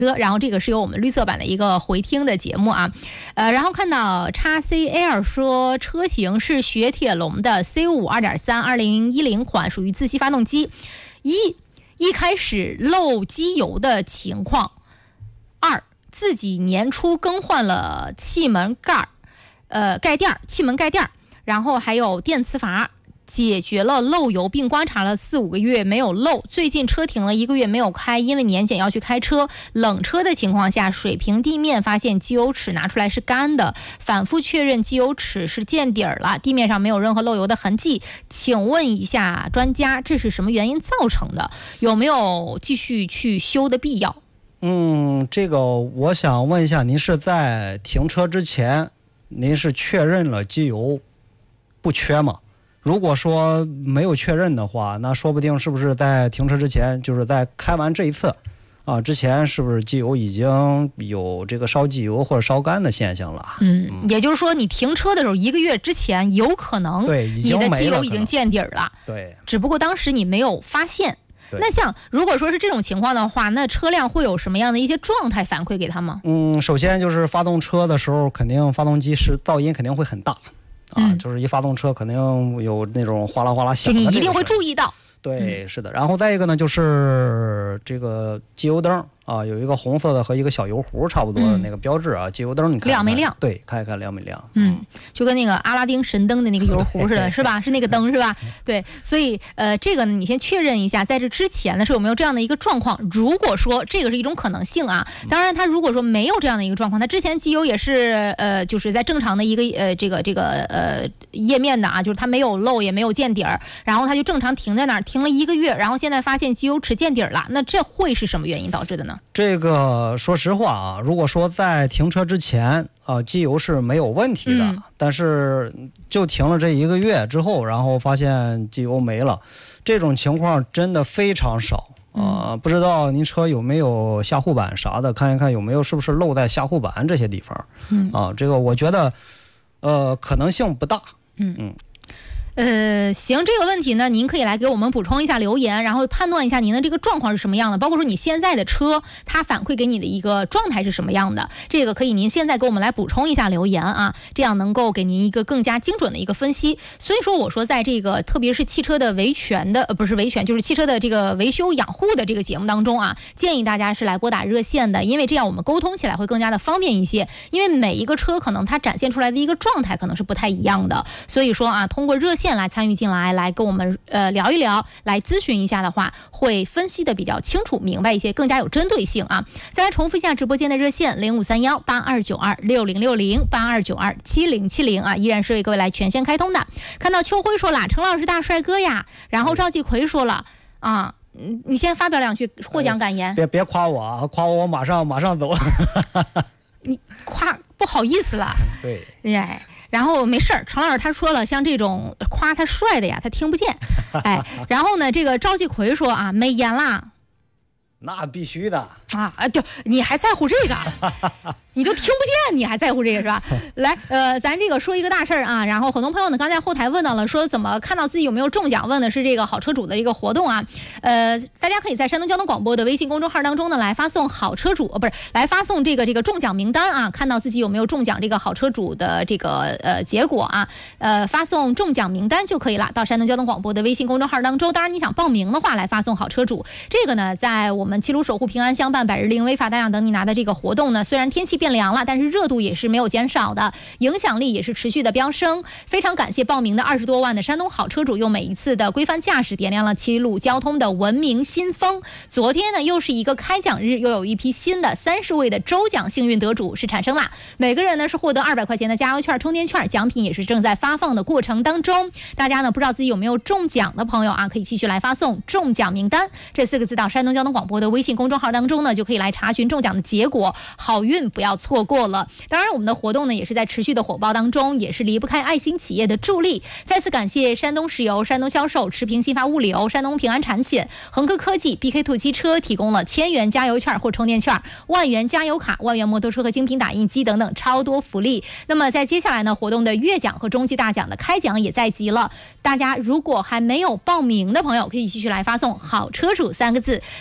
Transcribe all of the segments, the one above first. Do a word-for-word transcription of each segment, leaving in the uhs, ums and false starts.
车，然后这个是由我们绿色版的一个回听的节目啊，呃，然后看到 X C L 说车型是雪铁龙的 C 五 二点三 二零一零款，属于自吸发动机。一一开始漏机油的情况，二自己年初更换了气门盖呃盖垫气门盖垫，然后还有电磁阀。解决了漏油，并观察了四五个月没有漏。最近车停了一个月没有开，因为年检要去开车。冷车的情况下，水平地面发现机油尺拿出来是干的，反复确认机油尺是见底儿了，地面上没有任何漏油的痕迹。请问一下专家，这是什么原因造成的？有没有继续去修的必要？ 嗯，这个我想问一下，您是在停车之前，您是确认了机油不缺吗？如果说没有确认的话，那说不定是不是在停车之前，就是在开完这一次啊之前，是不是机油已经有这个烧机油或者烧干的现象了？ 嗯，嗯也就是说，你停车的时候一个月之前，有可能你的机油已经见底儿了， 对， 只不过当时你没有发现。那像如果说是这种情况的话，那车辆会有什么样的一些状态反馈给他吗？ 嗯，首先就是发动车的时候，肯定发动机是噪音肯定会很大。啊、嗯，就是一发动车肯定有那种哗啦哗啦响的， 就你一定会注意到。 对，是的。然后再一个呢，就是这个机油灯啊，有一个红色的和一个小油壶差不多的那个标志啊，嗯、机油灯你看亮没亮？ 对，看一看亮没亮。 嗯，就跟那个阿拉丁神灯的那个油壶似的，是吧？是那个灯是吧？对，所以呃，这个呢，你先确认一下，在这之前呢是有没有这样的一个状况。如果说这个是一种可能性啊，当然它如果说没有这样的一个状况，它之前机油也是呃，就是在正常的一个呃这个这个呃页面的啊，就是它没有漏也没有见底儿，然后它就正常停在那儿。停了一个月，然后现在发现机油尺见底儿了，那这会是什么原因导致的呢？ 这个说实话啊，如果说在停车之前啊、呃，机油是没有问题的、嗯，但是就停了这一个月之后，然后发现机油没了，这种情况真的非常少啊、呃。不知道您车有没有下护板啥的，看一看有没有是不是漏在下护板这些地方。嗯啊，这个我觉得呃可能性不大。嗯嗯。 呃，行，这个问题呢，您可以来给我们补充一下留言，然后判断一下您的这个状况是什么样的，包括说你现在的车它反馈给你的一个状态是什么样的，这个可以您现在给我们来补充一下留言啊，这样能够给您一个更加精准的一个分析。所以说我说在这个特别是汽车的维权的呃不是维权，就是汽车的这个维修养护的这个节目当中啊，建议大家是来拨打热线的，因为这样我们沟通起来会更加的方便一些，因为每一个车可能它展现出来的一个状态可能是不太一样的，所以说啊，通过热线来参与进来，来跟我们呃聊一聊，来咨询一下的话，会分析的比较清楚明白一些，更加有针对性啊。再来重复一下直播间的热线零五三幺八二九二六零六零八二九二七零七零啊，依然是为各位来全线开通的。看到秋辉说了，陈老师大帅哥呀，然后赵继奎说了啊，你先发表两句获奖感言。 哎、别别夸我啊，夸我我马上马上走。 你夸不好意思了。 对。 哎。然后没事儿，常老师他说了，像这种夸他帅的呀，他听不见。哎，然后呢，这个赵继奎说啊，美颜啦， 那必须的啊啊！就你还在乎这个，你就听不见，你还在乎这个是吧？来，呃，咱这个说一个大事儿啊。然后很多朋友呢，刚才后台问到了，说怎么看到自己有没有中奖？问的是这个好车主的这个活动啊。呃，大家可以在山东交通广播的微信公众号当中呢，来发送好车主，呃，不是来发送这个这个中奖名单啊，看到自己有没有中奖这个好车主的这个呃结果啊，呃，发送中奖名单就可以了。到山东交通广播的微信公众号当中，当然你想报名的话，来发送好车主。这个呢，在我们齐鲁守护平安相伴百日令违法大奖等你拿的这个活动呢，虽然天气变凉了，但是热度也是没有减少的，影响力也是持续的飙升。非常感谢报名的二十多万的山东好车主，用每一次的规范驾驶点亮了齐鲁交通的文明新风。昨天呢，又是一个开奖日，又有一批新的三十位的周奖幸运得主是产生啦。每个人呢是获得二百块钱的加油券、充电券，奖品也是正在发放的过程当中。大家呢不知道自己有没有中奖的朋友啊，可以继续来发送中奖名单这四个字到山东交通广播的微信公众号当中呢，就可以来查询中奖的结果，好运不要错过了。当然我们的活动呢也是在持续的火爆当中，也是离不开爱心企业的助力。再次感谢山东石油、山东销售、持平新发物流、山东平安产险、恒科科技、B K 兔机车提供了千元加油券或充电券、万元加油卡、万元摩托车和精品打印机等等超多福利。那么在接下来呢，活动的月奖和中期大奖的开奖也在即了，大家如果还没有报名的朋友，可以继续来发送好车主三个字到山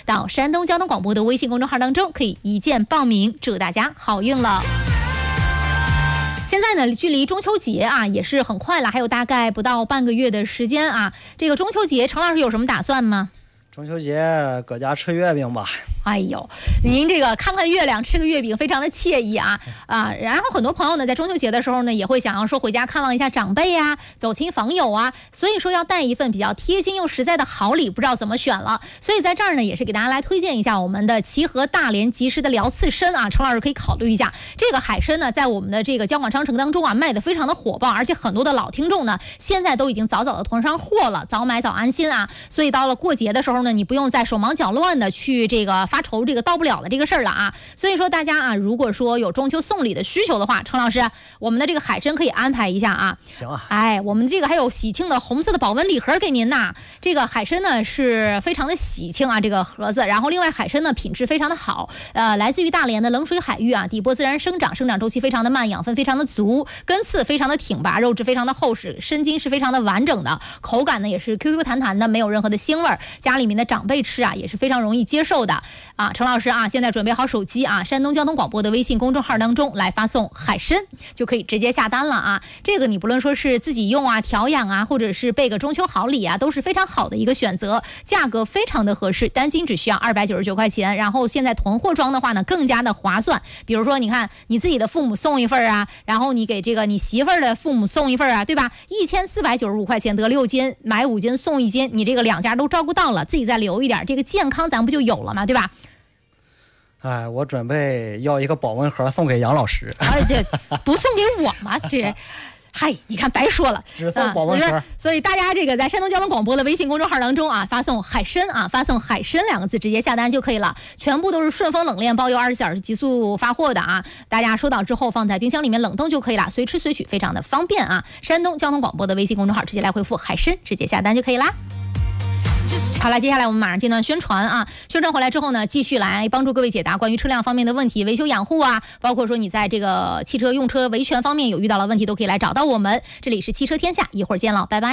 山东交通广播的微信公众号当中可以一键报名，祝大家好运了。现在呢，距离中秋节啊也是很快了，还有大概不到半个月的时间啊。这个中秋节，程老师有什么打算吗？ 中秋节搁家吃月饼吧。 哎呦，您这个看看月亮，吃个月饼，非常的惬意啊啊！然后很多朋友呢，在中秋节的时候呢，也会想要说回家看望一下长辈呀、啊，走亲访友啊，所以说要带一份比较贴心又实在的好礼，不知道怎么选了。所以在这儿呢，也是给大家来推荐一下我们的齐河大连及时的辽刺参啊，程老师可以考虑一下。这个海参呢，在我们的这个交广商城当中啊，卖的非常的火爆，而且很多的老听众呢，现在都已经早早的囤上货了，早买早安心啊。所以到了过节的时候呢，你不用再手忙脚乱的去这个发愁这个到不了的这个事儿了啊。所以说大家啊，如果说有中秋送礼的需求的话，程老师，我们的这个海参可以安排一下啊。 行啊。 哎，我们这个还有喜庆的红色的保温礼盒给您呐。这个海参呢是非常的喜庆啊，这个盒子。然后另外海参呢品质非常的好，呃，来自于大连的冷水海域啊，底部自然生长，生长周期非常的慢，养分非常的足，根刺非常的挺拔，肉质非常的厚实，参筋是非常的完整的，口感呢也是 Q Q 弹弹的，没有任何的腥味儿。家里面的长辈吃啊也是非常容易接受的啊。程老师啊，现在准备好手机啊，山东交通广播的微信公众号当中来发送海参，就可以直接下单了啊。这个你不论说是自己用啊、调养啊，或者是备个中秋好礼啊，都是非常好的一个选择，价格非常的合适，单斤只需要二百九十九块钱。然后现在囤货装的话呢，更加的划算。比如说，你看你自己的父母送一份啊，然后你给这个你媳妇儿的父母送一份啊，对吧？一千四百九十五块钱得六斤，买五斤送一斤，你这个两家都照顾到了，自己再留一点，这个健康咱不就有了吗？对吧？ 哎，我准备要一个保温盒送给杨老师。 而且不送给我吗？这。嗨，你看白说了， 只送保温盒、 啊。所以大家这个在山东交通广播的微信公众号当中啊，发送海参啊，发送海参两个字，直接下单就可以了。全部都是顺丰冷链包邮，二十四小时急速发货的啊。大家收到之后放在冰箱里面冷冻就可以了，随吃随取，非常的方便啊。山东交通广播的微信公众号直接来回复海参，直接下单就可以啦。好了，接下来我们马上进段宣传啊。宣传回来之后呢，继续来帮助各位解答关于车辆方面的问题，维修养护啊，包括说你在这个汽车用车维权方面有遇到了问题，都可以来找到我们。这里是汽车天下，一会儿见了，拜拜。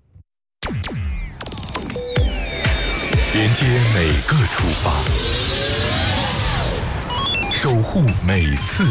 连接每个出发，守护每次